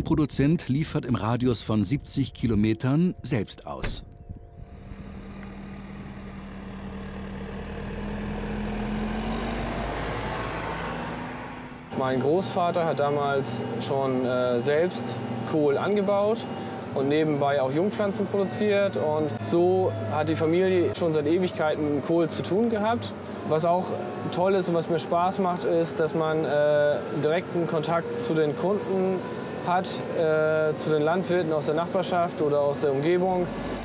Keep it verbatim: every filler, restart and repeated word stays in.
Kohleproduzent liefert im Radius von siebzig Kilometern selbst aus. Mein Großvater hat damals schon äh, selbst Kohl angebaut und nebenbei auch Jungpflanzen produziert. Und so hat die Familie schon seit Ewigkeiten mit Kohl zu tun gehabt. Was auch toll ist und was mir Spaß macht, ist, dass man äh, direkten Kontakt zu den Kunden hat, äh, zu den Landwirten aus der Nachbarschaft oder aus der Umgebung.